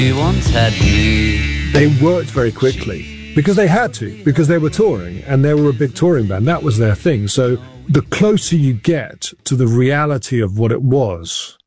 You once had me. They worked very quickly because they had to, because they were touring and they were a big touring band. That was their thing. So the closer you get to the reality of what it was,